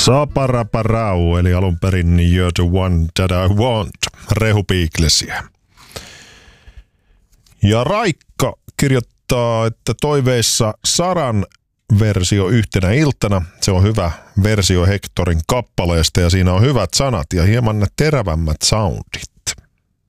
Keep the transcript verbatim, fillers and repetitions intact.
Saparaparau, eli alun perin You're the one that I want, Rehu Beatlessia. Ja Raikka kirjoittaa, että toiveissa Saran versio yhtenä iltana. Se on hyvä versio Hectorin kappaleesta ja siinä on hyvät sanat ja hieman terävämmät soundit.